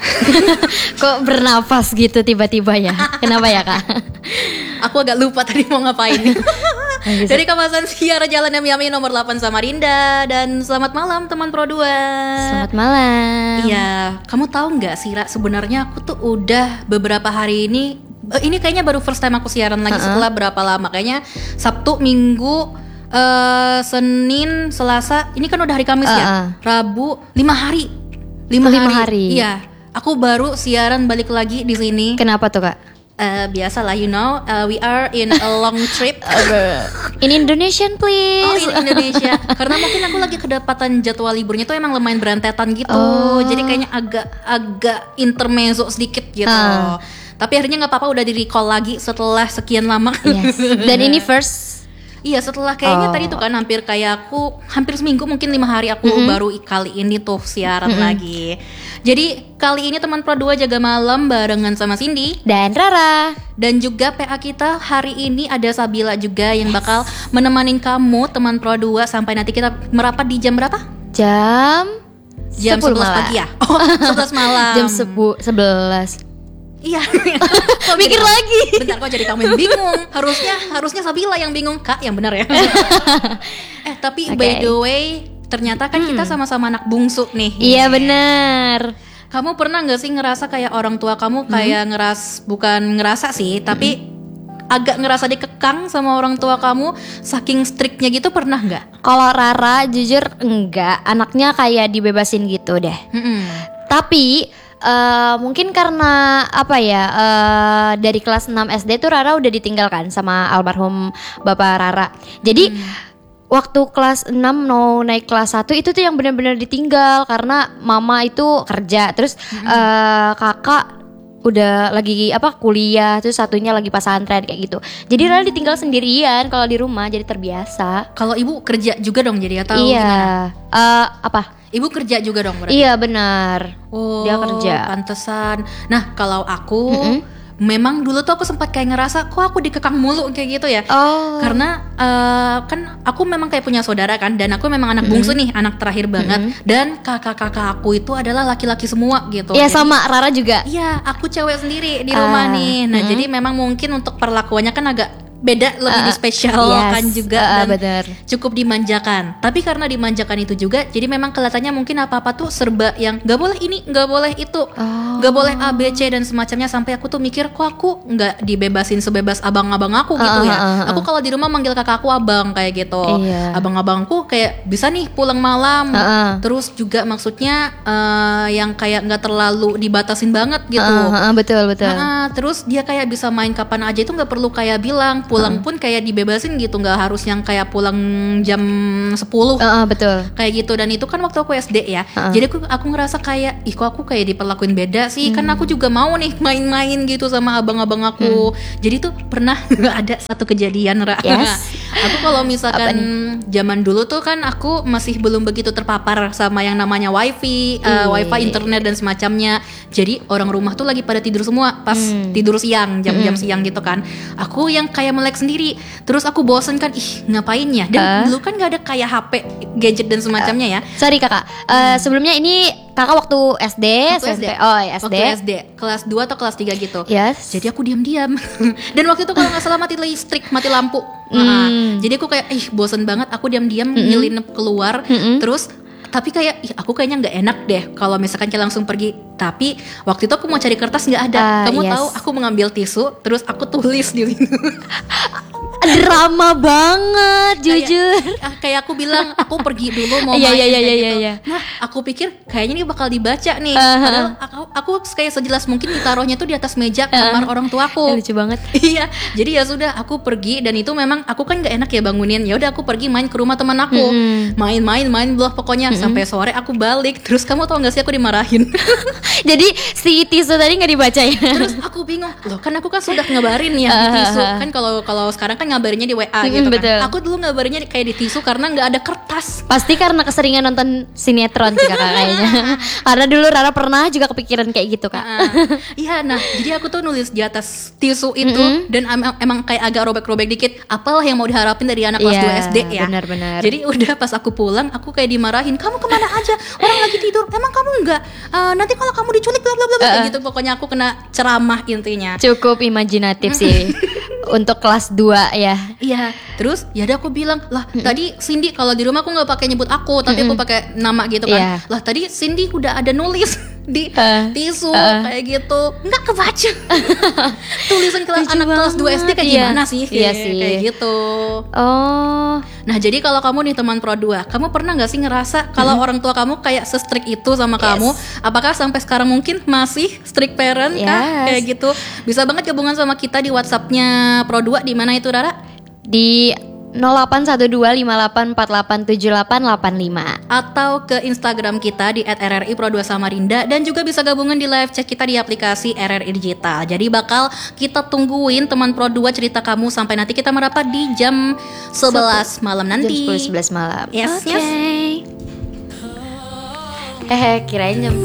Kok bernapas gitu tiba-tiba ya? Kenapa ya Kak? Aku agak lupa tadi mau ngapain. Dari kawasan Siara Jalan Yami nomor 8 Samarinda. Dan selamat malam teman Pro 2. Selamat malam. Iya, kamu tahu nggak sih Ra, sebenarnya aku tuh udah beberapa hari ini kayaknya baru first time aku siaran lagi setelah berapa lama. Kayaknya Sabtu, Minggu, Senin, Selasa. Ini kan udah hari Kamis ya. Rabu, 5 hari. 5 hari. Iya, aku baru siaran balik lagi di sini. Kenapa tuh Kak? Biasalah, we are in a long trip. In Indonesian please. Oh, in Indonesia. Karena mungkin aku lagi kedapatan jadwal liburnya tuh emang lumayan berantetan gitu. Jadi kayaknya agak intermezzo sedikit gitu. Tapi akhirnya nggak apa-apa, udah di recall lagi setelah sekian lama. Yes. Dan ini first. Iya, setelah kayaknya tadi tuh kan hampir seminggu, mungkin 5 hari aku baru kali ini tuh siaran lagi. Jadi kali ini teman Pro 2 jaga malam barengan sama Cindy dan Rara. Dan juga PA kita hari ini ada Sabila juga yang bakal menemani kamu teman Pro 2 sampai nanti kita merapat di jam berapa? Jam 11 pagi ya? Oh, 11 malam. Jam 11. Iya. Mikir lagi. Bentar, kok jadi kamu yang bingung. Harusnya Sabila yang bingung, Kak, yang benar ya. Tapi by the way, ternyata kan kita sama-sama anak bungsu nih. Iya benar. Kamu pernah nggak sih ngerasa kayak orang tua kamu kayak bukan ngerasa sih, tapi agak ngerasa dikekang sama orang tua kamu, saking strictnya gitu, pernah nggak? Kalau Rara jujur enggak, anaknya kayak dibebasin gitu deh. Tapi mungkin karena apa ya, dari kelas 6 SD tuh Rara udah ditinggalkan sama almarhum Bapak Rara. Jadi waktu kelas 6 mau naik kelas 1 itu tuh yang benar-benar ditinggal karena mama itu kerja, terus kakak udah lagi kuliah, terus satunya lagi pesantren kayak gitu. Jadi Rara ditinggal sendirian kalau di rumah, jadi terbiasa. Kalau ibu kerja juga dong jadi atau iya. Gimana? Ibu kerja juga dong berarti? Iya benar. Dia kerja. Pantesan. Nah kalau aku memang dulu tuh aku sempat kayak ngerasa kok aku dikekang mulu kayak gitu ya. Karena kan aku memang kayak punya saudara kan, dan aku memang anak bungsu nih, anak terakhir banget. Dan kakak-kakak aku itu adalah laki-laki semua gitu. Iya sama Rara juga. Iya, aku cewek sendiri di rumah nih. Nah jadi memang mungkin untuk perlakuannya kan agak beda, lebih spesial kan juga, dan cukup dimanjakan. Tapi karena dimanjakan itu juga, jadi memang kelihatannya mungkin apa-apa tuh serba yang gak boleh ini, gak boleh itu, gak boleh A, B, C dan semacamnya. Sampai aku tuh mikir, kok aku gak dibebasin sebebas abang-abang aku gitu ya. Aku kalau di rumah manggil kakak aku abang kayak gitu. Abang-abangku kayak bisa nih pulang malam. Terus juga maksudnya yang kayak gak terlalu dibatasin banget gitu. Betul. Terus dia kayak bisa main kapan aja, itu gak perlu kayak bilang. Pulang pun kayak dibebasin gitu, nggak harus yang kayak pulang jam 10. Betul. Kayak gitu. Dan itu kan waktu aku SD ya. Jadi aku ngerasa kayak, kok aku kayak diperlakuin beda sih. Kan aku juga mau nih main-main gitu sama abang-abang aku. Jadi tuh pernah ada satu kejadian, Ra. Aku kalau misalkan zaman dulu tuh kan aku masih belum begitu terpapar sama yang namanya wifi, internet dan semacamnya. Jadi orang rumah tuh lagi pada tidur semua pas tidur siang, jam-jam siang gitu kan. Aku yang kayak melek sendiri. Terus aku bosen kan, ngapain ya? Dan dulu kan gak ada kayak HP, gadget dan semacamnya ya. Sorry kakak, sebelumnya ini kakak waktu SD, SMP? Oh ya SD. Waktu SD, kelas 2 atau kelas 3 gitu. Yes. Jadi aku diam-diam. Dan waktu itu kalau gak salah mati listrik, mati lampu. Jadi aku kayak, bosen banget. Aku diam-diam nyelinep keluar. Terus tapi kayak aku kayaknya nggak enak deh kalau misalkan kayak langsung pergi. Tapi waktu itu aku mau cari kertas nggak ada. Kamu tahu aku mengambil tisu, terus aku tulis di drama banyak jujur. Kayak aku bilang aku pergi dulu mau main. Iya. Nah aku pikir kayaknya ini bakal dibaca nih. Padahal aku kayak sejelas mungkin ditaruhnya tuh di atas meja kamar orang tuaku. Lucu banget. Iya. Jadi ya sudah aku pergi, dan itu memang aku kan nggak enak ya bangunin. Ya udah aku pergi main ke rumah teman aku. Main belah pokoknya sampai sore aku balik. Terus kamu tau nggak sih aku dimarahin. Jadi si tisu tadi nggak dibaca ya. Terus aku bingung. Loh kan aku kan sudah ngebarin ya di tisu. Kan kalau sekarang kan ngabarinnya di WA gitu kan. Betul. Aku dulu ngabarinnya kayak di tisu karena nggak ada kertas. Pasti karena keseringan nonton sinetron sih kakak kayaknya. Karena dulu Rara pernah juga kepikiran kayak gitu kak. Iya, nah jadi aku tuh nulis di atas tisu itu dan emang kayak agak robek-robek dikit. Apalah yang mau diharapin dari anak kelas 2 SD ya. Benar-benar. Jadi udah pas aku pulang, aku kayak dimarahin. Kamu kemana aja? Orang lagi tidur. Emang kamu enggak? Nanti kalau kamu diculik bla bla bla kayak gitu. Pokoknya aku kena ceramah intinya. Cukup imajinatif sih untuk kelas 2 ya. Iya, terus ya udah aku bilang lah tadi Cindy kalau di rumah aku nggak pakai nyebut aku tapi aku pakai nama gitu kan. Lah tadi Cindy udah ada nulis di tisu kayak gitu, nggak kebaca. Tulisan anak kelas 2 SD kayak gimana sih? Iya sih. Kayak gitu. Oh. Nah jadi kalau kamu nih teman Pro 2, kamu pernah nggak sih ngerasa kalau orang tua kamu kayak se-strict itu sama kamu? Apakah sampai sekarang mungkin masih strict parent kah? Kayak gitu. Bisa banget gabungan sama kita di WhatsApp-nya Pro 2 di mana itu Rara? Di 081258487885 atau ke Instagram kita di @RRI Pro 2 Samarinda dan juga bisa gabungan di live chat kita di aplikasi RRI Digital. Jadi bakal kita tungguin teman Pro 2 cerita kamu sampai nanti kita merapat di jam 11 malam nanti. Jam 10-11 malam. Yes, Kirain jam